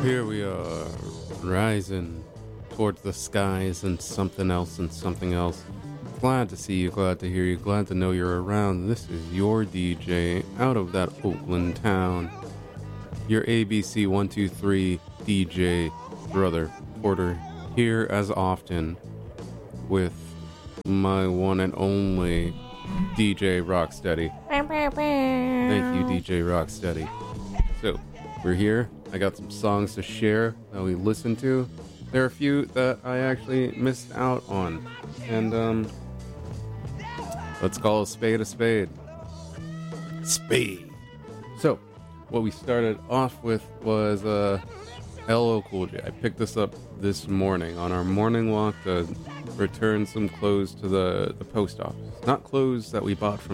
Here we are, rising towards the skies and something else and something else. Glad to see you, glad to hear you, glad to know you're around. This is your DJ out of that Oakland town. Your ABC 123 DJ brother Porter here as often with my one and only DJ Rocksteady. Thank you, DJ Rocksteady. So, we're here. I got some songs to share that we listened to. There are a few that I actually missed out on. And, let's call a spade a spade. Spade. So, what we started off with was, LL Cool J. I picked this up this morning on our morning walk to return some clothes to the post office. Not clothes that we bought from